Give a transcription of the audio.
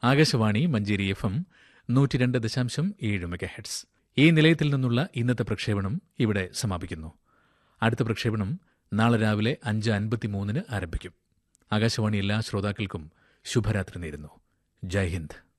Akashvani Manjeri FM 102.7 megahertz. ഈ നിലയത്തിൽ നിന്നുള്ള ഇന്നത്തെ പ്രക്ഷേപണം ഇവിടെ സമാപിക്കുന്നു. അടുത്ത പ്രക്ഷേപണം നാളെ രാവിലെ 5:53 ആരംഭിക്കും. ആകാശവാണി എല്ലാ ശ്രോതാക്കൾക്കും ശുഭരാത്രി നേരുന്നു. ജയ് ഹിന്ദ്.